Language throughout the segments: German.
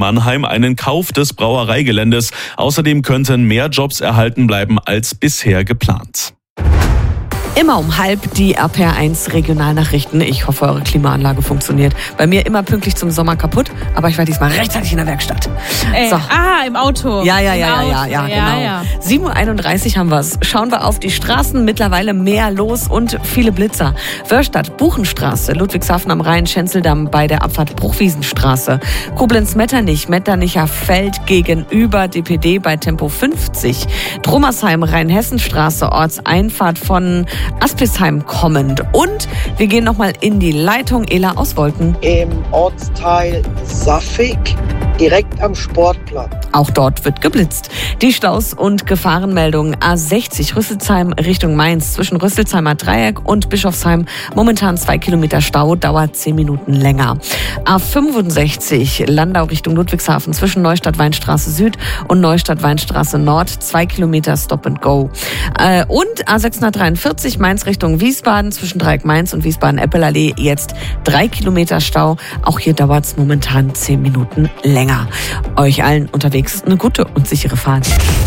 Mannheim einen Kauf des Brauereigeländes. Außerdem könnten mehr Jobs erhalten bleiben als bisher geplant. Immer um 12:30 die RPR1 Regionalnachrichten. Ich hoffe, eure Klimaanlage funktioniert. Bei mir immer pünktlich zum Sommer kaputt, aber ich war diesmal rechtzeitig in der Werkstatt. So. Im Auto. Ja, genau. 7:31 Uhr haben wir es. Schauen wir auf die Straßen, mittlerweile mehr los und viele Blitzer. Wörstadt, Buchenstraße, Ludwigshafen am Rhein, Schenzeldamm bei der Abfahrt Bruchwiesenstraße. Koblenz-Metternich, Metternicher Feld gegenüber DPD bei Tempo 50. Trommersheim, Rheinhessenstraße, Ortseinfahrt von Aspisheim kommend. Und wir gehen nochmal in die Leitung. Ela aus Wolken. Im Ortsteil Safig, direkt am Sportplatz. Auch dort wird geblitzt. Die Staus und Gefahrenmeldungen A60 Rüsselsheim Richtung Mainz zwischen Rüsselsheimer Dreieck und Bischofsheim. Momentan 2 Kilometer Stau, dauert 10 Minuten länger. A65 Landau Richtung Ludwigshafen zwischen Neustadt-Weinstraße Süd und Neustadt-Weinstraße Nord. 2 Kilometer Stop and Go. Und A643 Mainz Richtung Wiesbaden zwischen Dreieck-Mainz und Wiesbaden-Eppelallee. Jetzt 3 Kilometer Stau. Auch hier dauert es momentan 10 Minuten länger. Euch allen unterwegs eine gute und sichere Fahrt.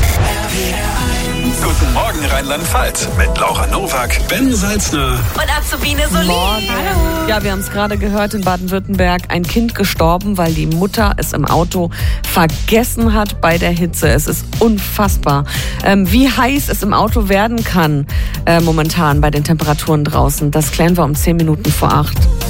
Guten Morgen Rheinland-Pfalz mit Laura Nowak, Ben Salzner Und Azubine Solin. Hallo. Ja, wir haben es gerade gehört, in Baden-Württemberg ein Kind gestorben, weil die Mutter es im Auto vergessen hat bei der Hitze. Es ist unfassbar, wie heiß es im Auto werden kann momentan bei den Temperaturen draußen. Das klären wir um 10 Minuten vor 8.